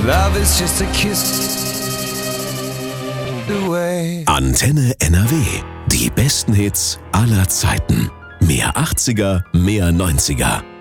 Love is just a kiss away. Antenne NRW. Die besten Hits aller Zeiten. Mehr 80er, mehr 90er.